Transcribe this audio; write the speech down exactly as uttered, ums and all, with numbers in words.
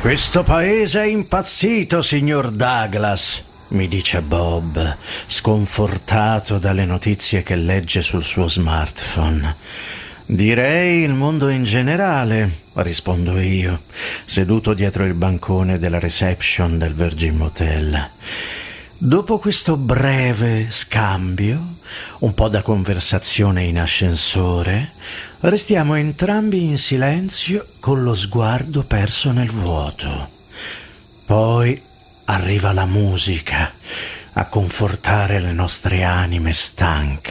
Questo paese è impazzito, signor Douglas, mi dice Bob, sconfortato dalle notizie che legge sul suo smartphone. Direi il mondo in generale, rispondo io, seduto dietro il bancone della reception del Virgin Motel. Dopo questo breve scambio, un po' da conversazione in ascensore, restiamo entrambi in silenzio con lo sguardo perso nel vuoto. Poi arriva la musica a confortare le nostre anime stanche.